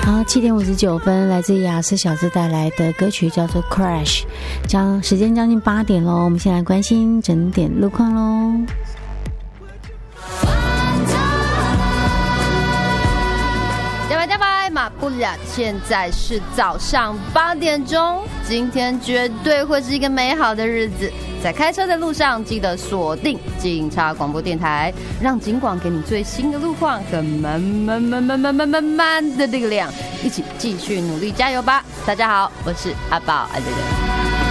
好，7:59，来自亚瑟小子带来的歌曲叫做 Crash。时间将近8点咯，我们先来关心整点路况咯。 加白马不了，现在是早上8点钟，今天绝对会是一个美好的日子。在开车的路上，记得锁定警察广播电台，让警广给你最新的路况和满的力量，一起继续努力加油吧！大家好，我是阿宝阿瑞。